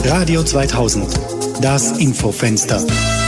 Radio 2000, das Infofenster.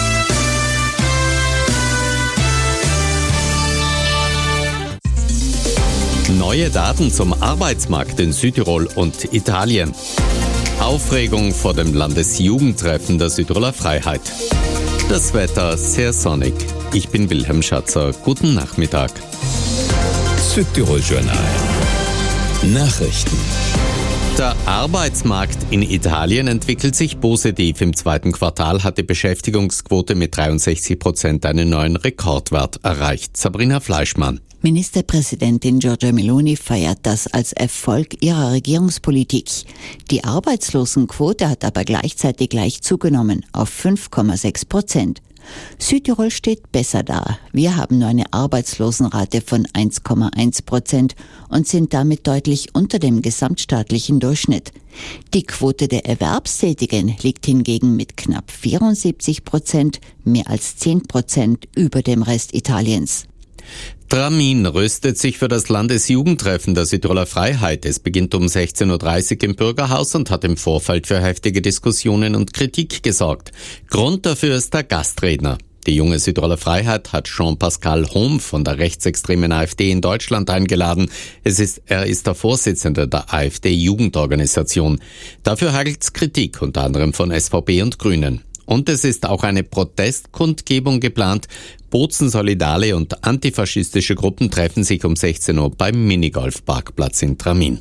Neue Daten zum Arbeitsmarkt in Südtirol und Italien. Aufregung vor dem Landesjugendtreffen der Südtiroler Freiheit. Das Wetter sehr sonnig. Ich bin Wilhelm Schatzer. Guten Nachmittag. Südtirol-Journal. Nachrichten. Der Arbeitsmarkt in Italien entwickelt sich positiv. Im zweiten Quartal hat die Beschäftigungsquote mit 63% einen neuen Rekordwert erreicht. Sabrina Fleischmann. Ministerpräsidentin Giorgia Meloni feiert das als Erfolg ihrer Regierungspolitik. Die Arbeitslosenquote hat aber gleichzeitig leicht zugenommen auf 5,6%. Südtirol steht besser da. Wir haben nur eine Arbeitslosenrate von 1,1% und sind damit deutlich unter dem gesamtstaatlichen Durchschnitt. Die Quote der Erwerbstätigen liegt hingegen mit knapp 74%, mehr als 10% über dem Rest Italiens. Tramin rüstet sich für das Landesjugendtreffen der Südtiroler Freiheit. Es beginnt um 16.30 Uhr im Bürgerhaus und hat im Vorfeld für heftige Diskussionen und Kritik gesorgt. Grund dafür ist der Gastredner. Die junge Südtiroler Freiheit hat Jean-Pascal Hohm von der rechtsextremen AfD in Deutschland eingeladen. Er ist der Vorsitzende der AfD-Jugendorganisation. Dafür hagelt's Kritik, unter anderem von SVP und Grünen. Und es ist auch eine Protestkundgebung geplant. Bozen Solidale und antifaschistische Gruppen treffen sich um 16 Uhr beim Minigolfparkplatz in Tramin.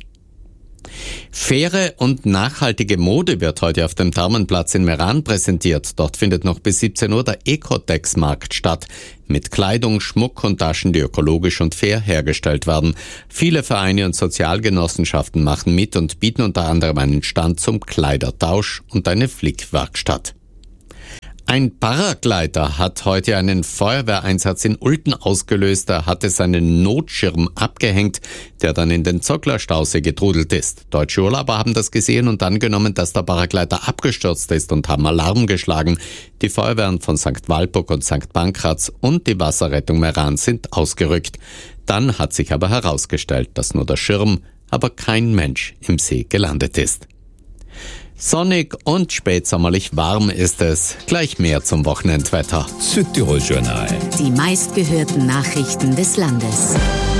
Faire und nachhaltige Mode wird heute auf dem Thermenplatz in Meran präsentiert. Dort findet noch bis 17 Uhr der Ecotex-Markt statt. Mit Kleidung, Schmuck und Taschen, die ökologisch und fair hergestellt werden. Viele Vereine und Sozialgenossenschaften machen mit und bieten unter anderem einen Stand zum Kleidertausch und eine Flickwerkstatt. Ein Paragleiter hat heute einen Feuerwehreinsatz in Ulten ausgelöst. Er hatte seinen Notschirm abgehängt, der dann in den Zockler-Stausee getrudelt ist. Deutsche Urlauber haben das gesehen und angenommen, dass der Paragleiter abgestürzt ist und haben Alarm geschlagen. Die Feuerwehren von St. Walburg und St. Pankraz und die Wasserrettung Meran sind ausgerückt. Dann hat sich aber herausgestellt, dass nur der Schirm, aber kein Mensch im See gelandet ist. Sonnig und spätsommerlich warm ist es. Gleich mehr zum Wochenendwetter. Südtirol-Journal. Die meistgehörten Nachrichten des Landes.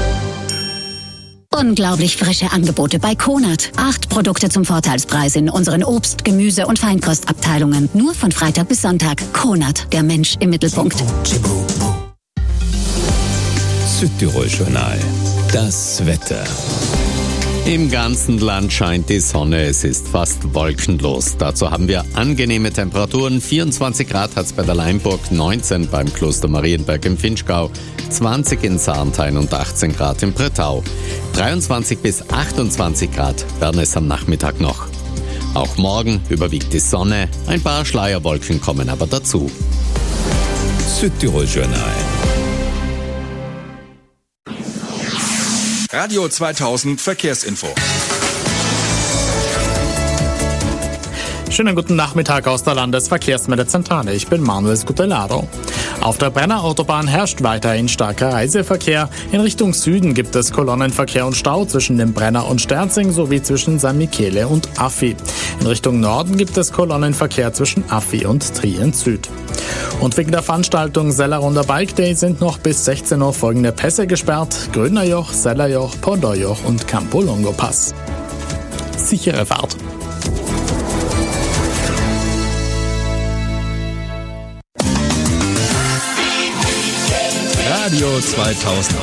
Unglaublich frische Angebote bei Konert. 8 Produkte zum Vorteilspreis in unseren Obst-, Gemüse- und Feinkostabteilungen. Nur von Freitag bis Sonntag. Konert, der Mensch im Mittelpunkt. Südtirol-Journal. Das Wetter. Im ganzen Land scheint die Sonne, es ist fast wolkenlos. Dazu haben wir angenehme Temperaturen. 24 Grad hat es bei der Leimburg, 19 beim Kloster Marienberg im Finchgau, 20 in Sarnthein und 18 Grad in Bretau. 23 bis 28 Grad werden es am Nachmittag noch. Auch morgen überwiegt die Sonne, ein paar Schleierwolken kommen aber dazu. Südtirol-Journal. Radio 2000 Verkehrsinfo. Schönen guten Nachmittag aus der Landesverkehrsmeldezentrale. Ich bin Manuel Scutellaro. Auf der Brenner Autobahn herrscht weiterhin starker Reiseverkehr. In Richtung Süden gibt es Kolonnenverkehr und Stau zwischen dem Brenner und Sterzing sowie zwischen San Michele und Affi. In Richtung Norden gibt es Kolonnenverkehr zwischen Affi und Trient Süd. Und wegen der Veranstaltung Sellerunder Bike Day sind noch bis 16 Uhr folgende Pässe gesperrt: Grödnerjoch, Sellerjoch, Podorjoch und Campolongo Pass. Sichere Fahrt! Radio 2000.